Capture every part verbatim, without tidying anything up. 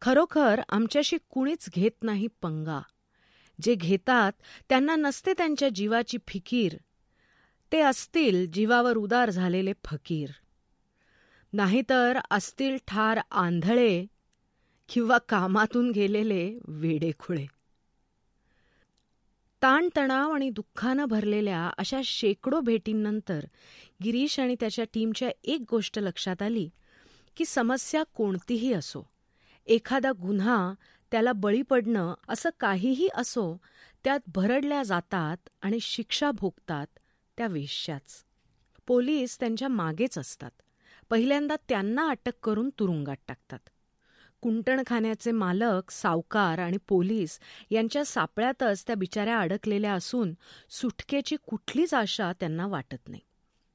खरोखर आमच्याशी कुणीच घेत नाही पंगा. जे घेतात त्यांना नसते त्यांच्या जीवाची फिकीर. ते असतील जीवावर उदार झालेले फकीर. नाहीतर असतील ठार आंधळे किंवा कामातून गेलेले वेडेखुळे. ताणतणाव आणि दुःखानं भरलेल्या अशा शेकडो भेटींनंतर गिरीश आणि त्याच्या टीमच्या एक गोष्ट लक्षात आली की समस्या कोणतीही असो, एखादा गुन्हा, त्याला बळी पडणं असं काहीही असो, त्यात भरडल्या जातात आणि शिक्षा भोगतात त्या वेश्याच. पोलीस त्यांच्या मागेच असतात. पहिल्यांदा त्यांना अटक करून तुरुंगात टाकतात. कुंटणखान्याचे मालक, सावकार आणि पोलीस यांच्या सापळ्यातच त्या बिचाऱ्या अडकलेल्या असून सुटकेची कुठलीच आशा त्यांना वाटत नाही.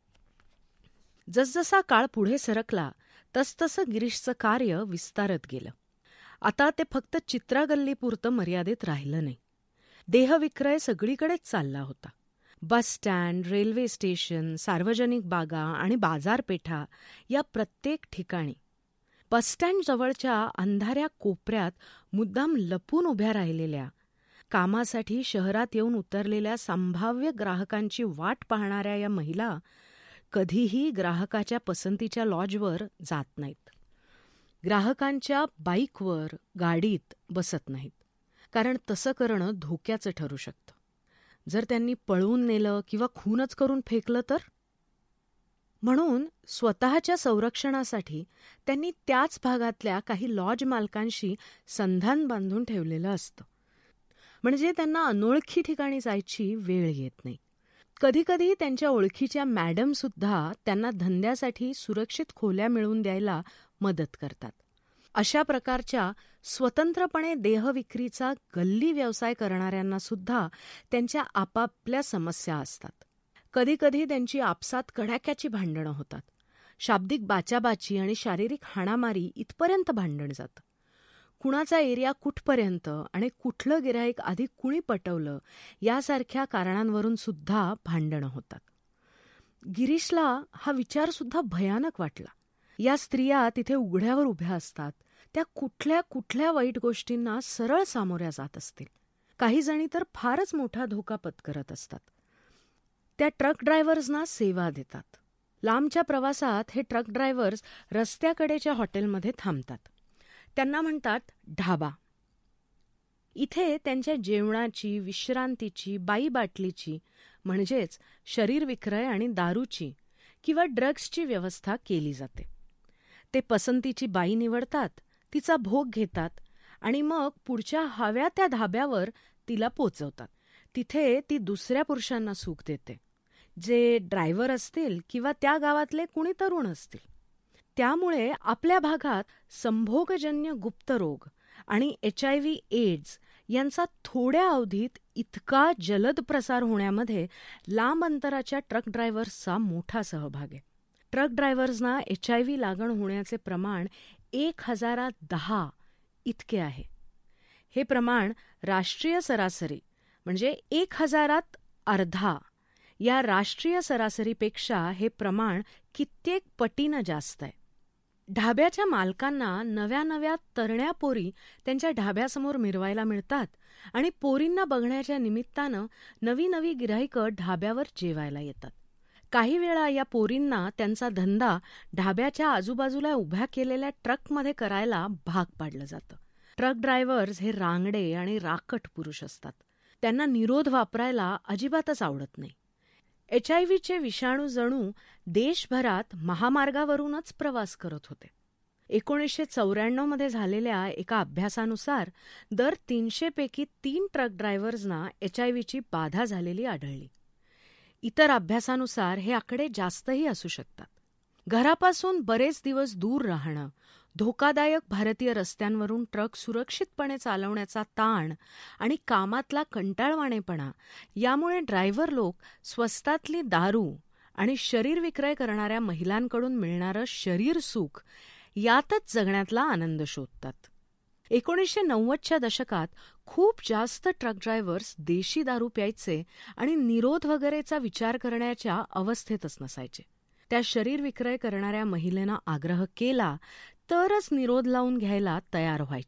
जसजसा काळ पुढे सरकला तसतसं गिरीशचं कार्य विस्तारत गेलं. आता ते फक्त चित्रागल्लीपुरतं मर्यादित राहिलं नाही. देहविक्रय सगळीकडेच चालला होता. बस स्टँड, रेल्वे स्टेशन, सार्वजनिक बागा आणि बाजारपेठा या प्रत्येक ठिकाणी. बसस्टँड जवळच्या अंधाऱ्या कोपऱ्यात मुद्दाम लपून उभ्या राहिलेल्या, कामासाठी शहरात येऊन उतरलेल्या संभाव्य ग्राहकांची वाट पाहणाऱ्या या महिला कधीही ग्राहकाच्या पसंतीच्या लॉजवर जात नाहीत. ग्राहकांच्या बाईकवर, गाडीत बसत नाहीत, कारण तसं करणं धोक्याचं ठरू शकतं. जर त्यांनी पळवून नेलं किंवा खूनच करून फेकलं तर? म्हणून स्वतःच्या संरक्षणासाठी त्यांनी त्याच भागातल्या काही लॉज मालकांशी संधान बांधून ठेवलेलं असतं. म्हणजे त्यांना अनोळखी ठिकाणी जायची वेळ येत नाही. कधीकधी त्यांच्या ओळखीच्या मॅडमसुद्धा त्यांना धंद्यासाठी सुरक्षित खोल्या मिळवून द्यायला मदत करतात. अशा प्रकारच्या स्वतंत्रपणे देहविक्रीचा गल्ली व्यवसाय करणाऱ्यांनासुद्धा त्यांच्या आपापल्या समस्या असतात. कधीकधी त्यांची आपसात कडाक्याची भांडणं होतात. शाब्दिक बाचाबाची आणि शारीरिक हाणामारी इथपर्यंत भांडण जातं. कुणाचा एरिया कुठपर्यंत आणि कुठलं गिऱ्हाईक आधी कुणी पटवलं यासारख्या कारणांवरून सुद्धा भांडणं होतात. गिरीशला हा विचारसुद्धा भयानक वाटला. या स्त्रिया तिथे उघड्यावर उभ्या असतात. त्या कुठल्या कुठल्या वाईट गोष्टींना सरळ सामोऱ्या जात असतील. काही जणी तर फारच मोठा धोका पत्करत असतात. त्या ट्रक ड्रायव्हर्सना सेवा देतात. लांबच्या प्रवासात हे ट्रक ड्रायव्हर्स रस्त्याकडेच्या हॉटेलमध्ये थांबतात. त्यांना म्हणतात ढाबा. इथे त्यांच्या जेवणाची, विश्रांतीची, बाई बाटलीची म्हणजेच शरीर विक्रय आणि दारूची किंवा ड्रग्सची व्यवस्था केली जाते. ते पसंतीची बाई निवडतात, तिचा भोग घेतात आणि मग पुढच्या हव्या त्या धाब्यावर तिला पोचवतात. तिथे ती दुसऱ्या पुरुषांना सुख देते, जे ड्रायव्हर असतील किंवा त्या गावातले कुणी तरुण असतील. त्यामुळे आपल्या भागात संभोगजन्य गुप्तरोग आणि एच आय व्ही एड्स यांचा थोड्या अवधीत इतका जलद प्रसार होण्यामध्ये लांब अंतराच्या ट्रक ड्रायव्हर्सचा मोठा सहभाग आहे. ट्रक ड्रायव्हर्सना एच आय व्ही लागण होण्याचे प्रमाण एक हजारात दहा इतके आहे. हे प्रमाण राष्ट्रीय सरासरी म्हणजे एक हजारात अर्धा या राष्ट्रीय सरासरीपेक्षा हे प्रमाण कित्येक पटीनं जास्त आहे. ढाब्याच्या मालकांना नव्या नव्या तरण्या पोरी त्यांच्या ढाब्यासमोर मिरवायला मिळतात आणि पोरींना बघण्याच्या निमित्तानं नवी नवी गिऱ्हाईकं ढाब्यावर जेवायला येतात. काही वेळा या पोरींना त्यांचा धंदा ढाब्याच्या आजूबाजूला उभ्या केलेल्या ट्रकमध्ये करायला भाग पाडलं जातं. ट्रक ड्रायव्हर्स हे रांगडे आणि राकट पुरुष असतात. त्यांना निरोध वापरायला अजिबातच आवडत नाही. एच आय व्हीचे विषाणू जणू देशभरात महामार्गावरूनच प्रवास करत होते. एकोणीसशे चौऱ्याण्णवमध्ये झालेल्या एका अभ्यासानुसार दर तीनशेपैकी तीन ट्रक ड्रायव्हर्सना एच आय व्हीची बाधा झालेली आढळली. इतर अभ्यासानुसार हे आकडे जास्तही असू शकतात. घरापासून बरेच दिवस दूर राहणं, धोकादायक भारतीय रस्त्यांवरून ट्रक सुरक्षितपणे चालवण्याचा ताण आणि कामातला कंटाळवाणेपणा यामुळे ड्रायव्हर लोक स्वस्तातली दारू आणि शरीर विक्रय करणाऱ्या महिलांकडून मिळणारं शरीर सुख यातच जगण्यातला आनंद शोधतात. एकोणीसशे नव्वदच्या दशकात खूप जास्त ट्रक ड्रायव्हर्स देशी दारू प्यायचे आणि निरोध वगैरेचा विचार करण्याच्या अवस्थेतच नसायचे. त्या शरीर विक्रय करणाऱ्या महिलेनं आग्रह केला तरच निरोध लावून घ्यायला तयार व्हायचे.